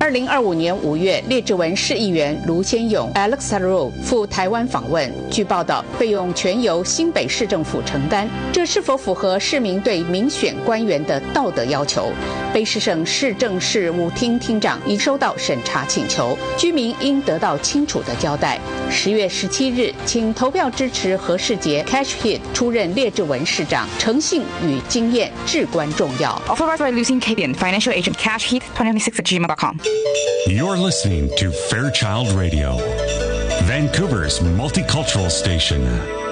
2025年5月，列治文市议员卢先勇 Alex Rowe 赴台湾访问，据报道，费用全由新北市政府承担，这是否符合市民对民选官员的道德要求？卑诗省市政事务厅厅长已收到审查请求，居民应得到清楚的交代。10月17日，请投票支持何世杰 Cash Hit 出任列治文市长，诚信与经验至关重要。 Authorized by Lucien Capian, Financial Agent Cash Heath, 2026@gmail.com. You're listening to Fairchild Radio, Vancouver's multicultural station.